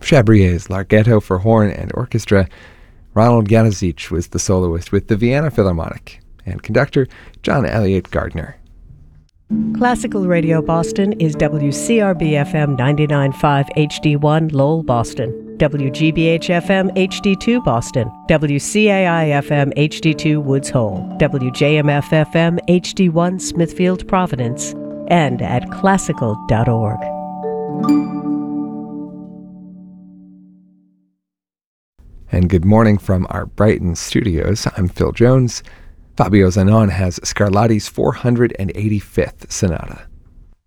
Chabrier's Larghetto for horn and orchestra. Ronald Januszczyk was the soloist with the Vienna Philharmonic, and conductor John Elliott Gardner. Classical Radio Boston is WCRB-FM 99.5 HD1 Lowell, Boston, WGBH-FM HD2 Boston, WCAI-FM HD2 Woods Hole, WJMF-FM HD1 Smithfield, Providence, and at classical.org. And good morning from our Brighton studios. I'm Phil Jones. Fabio Zanon has Scarlatti's 485th Sonata.